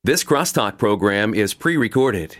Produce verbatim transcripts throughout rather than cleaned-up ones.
This Crosstalk program is pre-recorded.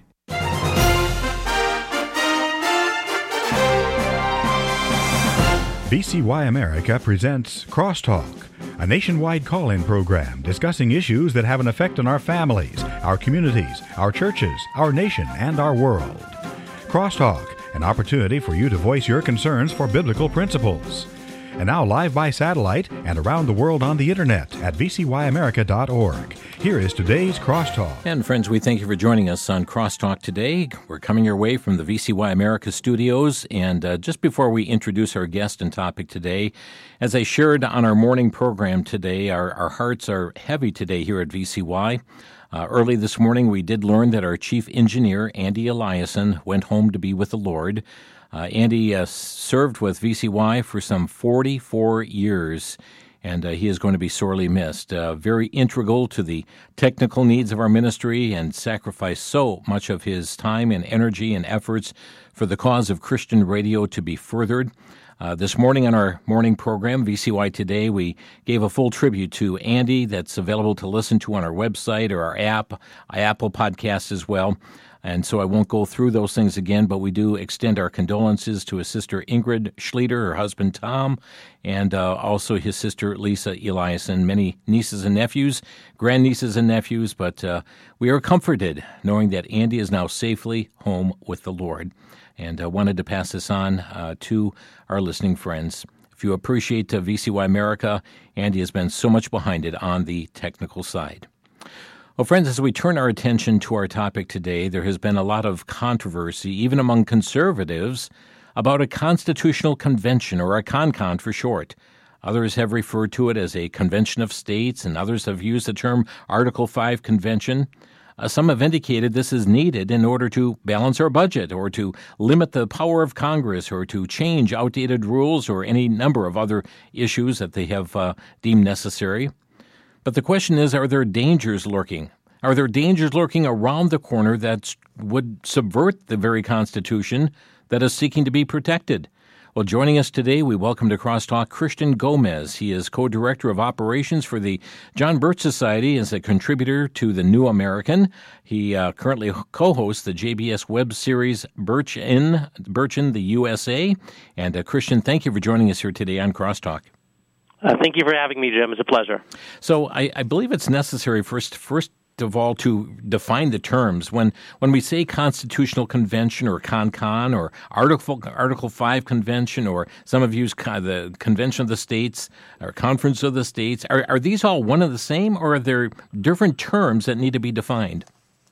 V C Y America presents Crosstalk, a nationwide call-in program discussing issues that have an effect on our families, our communities, our churches, our nation, and our world. Crosstalk, an opportunity for you to voice your concerns for biblical principles. And now live by satellite and around the world on the internet at v c y america dot org. Here is today's Crosstalk. And friends, we thank you for joining us on Crosstalk today. We're coming your way from the V C Y America studios. And uh, just before we introduce our guest and topic today, as I shared on our morning program today, our, our hearts are heavy today here at V C Y. Uh, early this morning, we did learn that our chief engineer, Andy Eliason, went home to be with the Lord. Uh, Andy uh, served with V C Y for some forty-four years, and uh, he is going to be sorely missed. Uh, very integral to the technical needs of our ministry and sacrificed so much of his time and energy and efforts for the cause of Christian radio to be furthered. Uh, this morning on our morning program, V C Y Today, we gave a full tribute to Andy that's available to listen to on our website or our app, our Apple Podcast as well. And so I won't go through those things again, but we do extend our condolences to his sister Ingrid Schleter, her husband Tom, and uh, also his sister Lisa Eliason, many nieces and nephews, grandnieces and nephews, but uh, we are comforted knowing that Andy is now safely home with the Lord. And I uh, wanted to pass this on uh, to our listening friends. If you appreciate uh, V C Y America, Andy has been so much behind it on the technical side. Well, friends, as we turn our attention to our topic today, there has been a lot of controversy, even among conservatives, about a constitutional convention, or a CONCON for short. Others have referred to it as a convention of states, and others have used the term Article five convention. Uh, some have indicated this is needed in order to balance our budget, or to limit the power of Congress, or to change outdated rules, or any number of other issues that they have uh, deemed necessary. But the question is, are there dangers lurking? Are there dangers lurking around the corner that would subvert the very Constitution that is seeking to be protected? Well, joining us today, we welcome to Crosstalk Christian Gomez. He is co-director of operations for the John Birch Society as a contributor to The New American. He uh, currently co-hosts the J B S web series Birch in, Birch in the U S A. And uh, Christian, thank you for joining us here today on Crosstalk. Uh, thank you for having me, Jim. It's a pleasure. So I, I believe it's necessary first, first of all to define the terms. When when we say Constitutional Convention or CONCON or Article Article five Convention, or some have used the Convention of the States or Conference of the States, are, are these all one and the same, or are there different terms that need to be defined?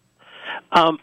Um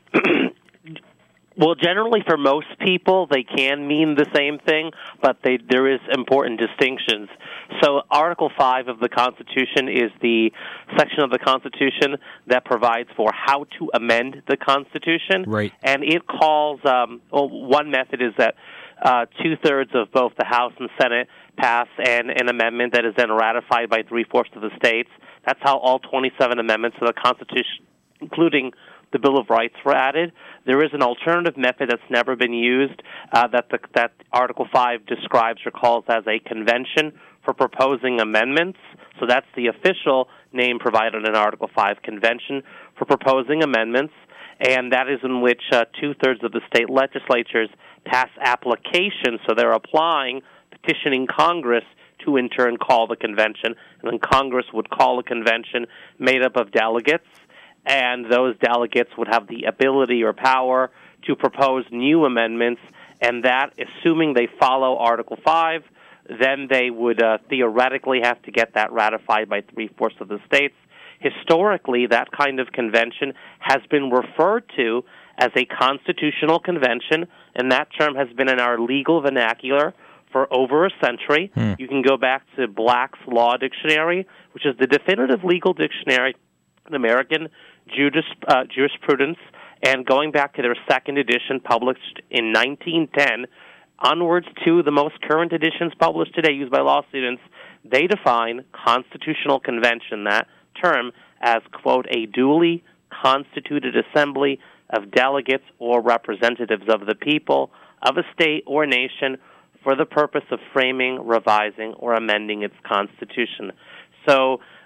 Well, generally for most people, they can mean the same thing, but they, there is important distinctions. So Article five of the Constitution is the section of the Constitution that provides for how to amend the Constitution. Right. And it calls, um, well, one method is that uh, two-thirds of both the House and Senate pass an, an amendment that is then ratified by three-fourths of the states. That's how all twenty-seven amendments to the Constitution, including the Bill of Rights, were added. There is an alternative method that's never been used uh, that the, that Article five describes or calls as a convention for proposing amendments. So that's the official name provided in Article five, Convention for Proposing Amendments, and that is in which uh, two-thirds of the state legislatures pass applications, so they're applying, petitioning Congress to in turn call the convention, and then Congress would call a convention made up of delegates, and those delegates would have the ability or power to propose new amendments, and that, assuming they follow Article five, then they would uh, theoretically have to get that ratified by three-fourths of the states. Historically, that kind of convention has been referred to as a constitutional convention, and that term has been in our legal vernacular for over a century. Hmm. You can go back to Black's Law Dictionary, which is the definitive legal dictionary in American Juris, uh, jurisprudence, and going back to their second edition published in nineteen ten, onwards to the most current editions published today used by law students, they define constitutional convention, that term, as, quote, a duly constituted assembly of delegates or representatives of the people of a state or nation for the purpose of framing, revising, or amending its constitution. So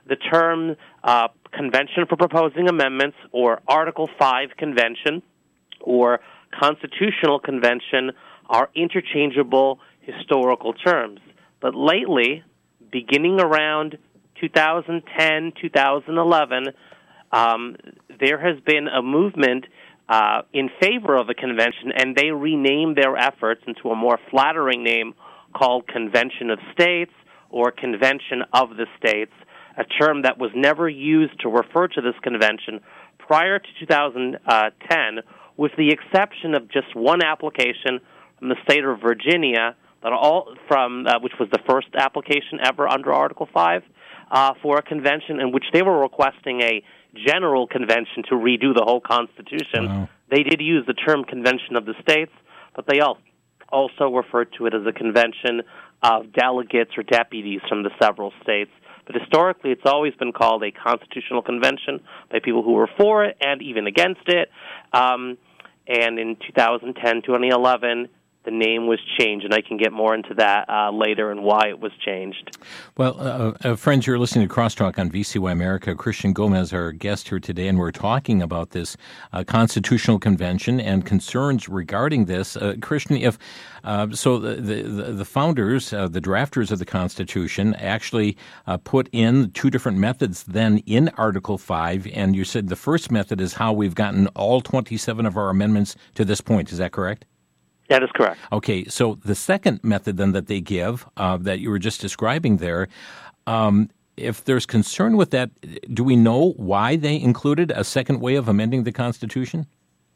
the term uh, Convention for Proposing Amendments or Article five Convention or Constitutional Convention are interchangeable historical terms. But lately, beginning around two thousand ten, two thousand eleven, um, there has been a movement uh, in favor of a convention, and they renamed their efforts into a more flattering name called Convention of States or Convention of the States, a term that was never used to refer to this convention prior to two thousand ten, with the exception of just one application from the state of Virginia, that all from uh, which was the first application ever under Article five uh, for a convention, in which they were requesting a general convention to redo the whole Constitution. Wow. They did use the term Convention of the States, but they all also referred to it as a convention of delegates or deputies from the several states. But historically, it's always been called a constitutional convention by people who were for it and even against it. Um, and in two thousand ten, twenty eleven, the name was changed, and I can get more into that uh, later and why it was changed. Well, uh, uh, friends, you're listening to Crosstalk on V C Y America. Christian Gomez, our guest here today, and we're talking about this uh, constitutional convention and concerns regarding this. Uh, Christian, if uh, so, the the, the founders, uh, the drafters of the Constitution, actually uh, put in two different methods then in Article five, and you said the first method is how we've gotten all twenty-seven of our amendments to this point. Is that correct? That is correct. Okay, so the second method then that they give uh, that you were just describing there, um, if there's concern with that, do we know why they included a second way of amending the Constitution?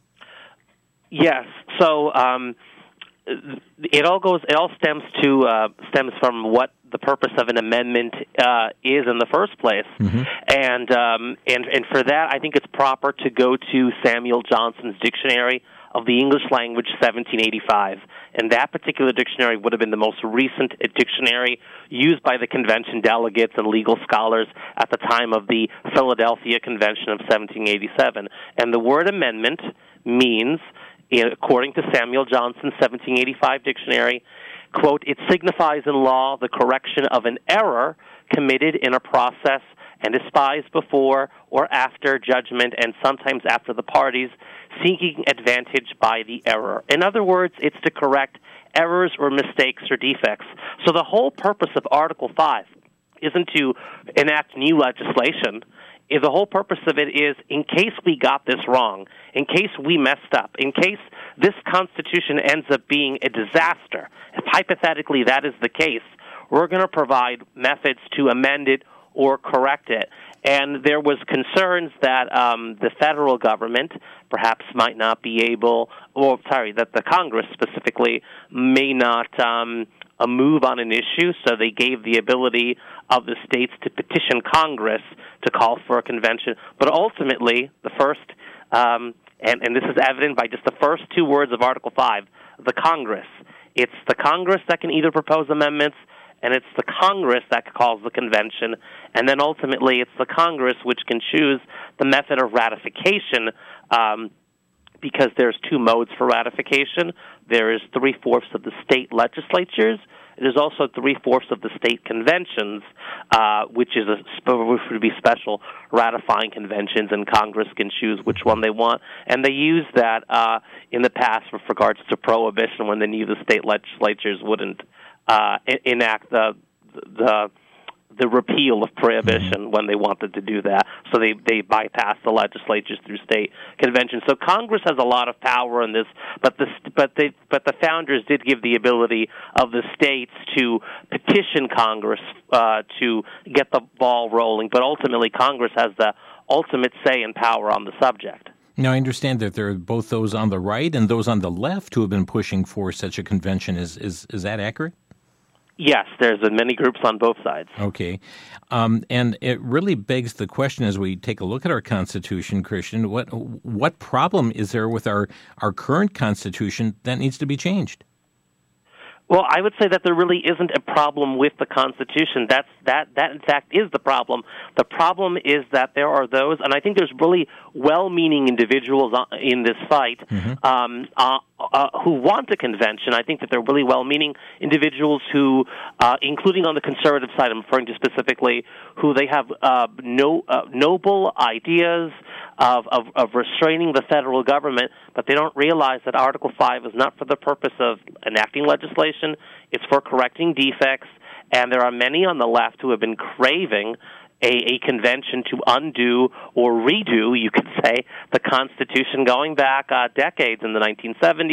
Yes. So um, it all goes. It all stems to uh, stems from what the purpose of an amendment uh, is in the first place, mm-hmm. and um, and and for that, I think it's proper to go to Samuel Johnson's dictionary of the English language, seventeen eighty-five. And that particular dictionary would have been the most recent dictionary used by the convention delegates and legal scholars at the time of the Philadelphia Convention of seventeen eighty-seven. And the word amendment means, according to Samuel Johnson's seventeen eighty-five dictionary, quote, it signifies in law the correction of an error committed in a process and despised before or after judgment and sometimes after the parties seeking advantage by the error. In other words, it's to correct errors or mistakes or defects. So the whole purpose of Article five isn't to enact new legislation. The whole purpose of it is, in case we got this wrong, in case we messed up, in case this Constitution ends up being a disaster, if hypothetically that is the case, we're going to provide methods to amend it or correct it. And there was concerns that um, the federal government perhaps might not be able, or sorry, that the Congress specifically may not um, uh, move on an issue, so they gave the ability of the states to petition Congress to call for a convention. But ultimately, the first, um, and, and this is evident by just the first two words of Article five, the Congress. It's the Congress that can either propose amendments, and it's the Congress that calls the convention, and then ultimately it's the Congress which can choose the method of ratification, um, because there's two modes for ratification. There is three-fourths of the state legislatures. It is also three-fourths of the state conventions, uh, which is a which would be special ratifying conventions, and Congress can choose which one they want. And they used that uh, in the past with regards to prohibition when they knew the state legislatures wouldn't Uh, enact the the the repeal of prohibition mm-hmm. when they wanted to do that. So they they bypassed the legislatures through state conventions. So Congress has a lot of power in this, but the but they but the founders did give the ability of the states to petition Congress uh, to get the ball rolling. But ultimately, Congress has the ultimate say and power on the subject. Now, I understand that there are both those on the right and those on the left who have been pushing for such a convention. Is is is that accurate? Yes, there's many groups on both sides. Okay. Um, and it really begs the question as we take a look at our Constitution, Christian, what what problem is there with our, our current Constitution that needs to be changed? Well, I would say that there really isn't a problem with the Constitution. That's that that in fact is the problem. The problem is that there are those, and I think there's really well-meaning individuals in this fight mm-hmm. um, uh, uh, who want a convention. I think that they're really well-meaning individuals who, uh, including on the conservative side, I'm referring to specifically, who they have uh, no uh, noble ideas of, of of restraining the federal government, but they don't realize that Article five is not for the purpose of enacting legislation. It's for correcting defects, and there are many on the left who have been craving a, a convention to undo or redo, you could say, the Constitution going back uh, decades in the nineteen seventies.